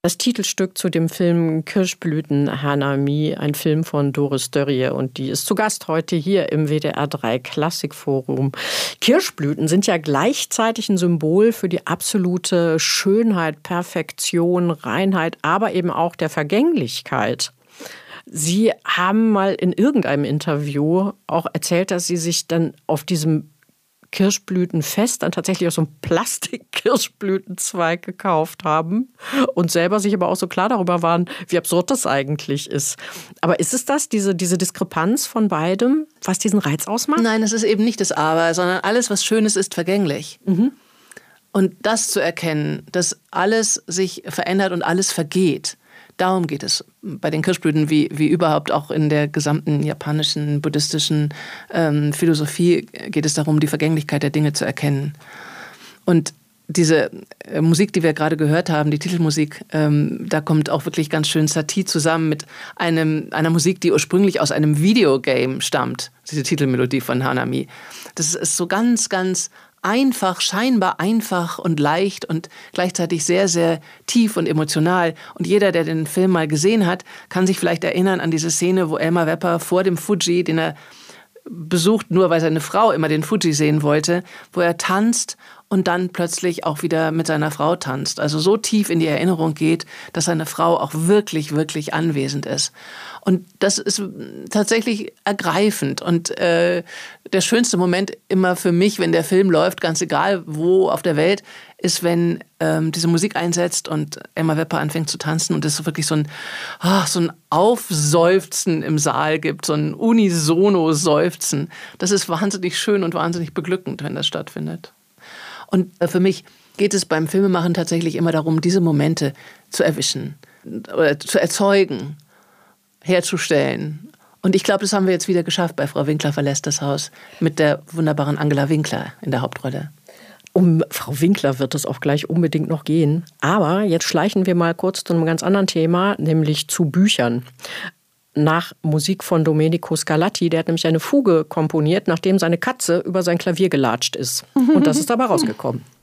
Das Titelstück zu dem Film Kirschblüten Hanami, ein Film von Doris Dörrie, und die ist zu Gast heute hier im WDR 3 Klassikforum. Kirschblüten sind ja gleichzeitig ein Symbol für die absolute Schönheit, Perfektion, Reinheit, aber eben auch der Vergänglichkeit. Sie haben mal in irgendeinem Interview auch erzählt, dass Sie sich dann auf diesem Kirschblütenfest dann tatsächlich auch so einen Plastik-Kirschblütenzweig gekauft haben und selber sich aber auch so klar darüber waren, wie absurd das eigentlich ist. Aber ist es das, diese Diskrepanz von beidem, was diesen Reiz ausmacht? Nein, es ist eben nicht das Aber, sondern alles, was Schönes ist, vergänglich. Mhm. Und das zu erkennen, dass alles sich verändert und alles vergeht, darum geht es bei den Kirschblüten, wie überhaupt auch in der gesamten japanischen, buddhistischen Philosophie geht es darum, die Vergänglichkeit der Dinge zu erkennen. Und diese Musik, die wir gerade gehört haben, die Titelmusik, da kommt auch wirklich ganz schön Satie zusammen mit einer Musik, die ursprünglich aus einem Videogame stammt, diese Titelmelodie von Hanami. Das ist so ganz, ganz einfach, scheinbar einfach und leicht und gleichzeitig sehr, sehr tief und emotional. Und jeder, der den Film mal gesehen hat, kann sich vielleicht erinnern an diese Szene, wo Elmar Wepper vor dem Fuji, den er besucht, nur weil seine Frau immer den Fuji sehen wollte, wo er tanzt und dann plötzlich auch wieder mit seiner Frau tanzt. Also so tief in die Erinnerung geht, dass seine Frau auch wirklich, wirklich anwesend ist. Und das ist tatsächlich ergreifend. Und der schönste Moment immer für mich, wenn der Film läuft, ganz egal wo auf der Welt, ist, wenn diese Musik einsetzt und Elmar Wepper anfängt zu tanzen und es wirklich so ein Aufseufzen im Saal gibt, so ein Unisono-Seufzen. Das ist wahnsinnig schön und wahnsinnig beglückend, wenn das stattfindet. Und für mich geht es beim Filmemachen tatsächlich immer darum, diese Momente zu erwischen oder zu erzeugen, herzustellen. Und ich glaube, das haben wir jetzt wieder geschafft bei Frau Winkler verlässt das Haus mit der wunderbaren Angela Winkler in der Hauptrolle. Um Frau Winkler wird es auch gleich unbedingt noch gehen. Aber jetzt schleichen wir mal kurz zu einem ganz anderen Thema, nämlich zu Büchern. Nach Musik von Domenico Scarlatti, der hat nämlich eine Fuge komponiert, nachdem seine Katze über sein Klavier gelatscht ist. Und das ist dabei rausgekommen.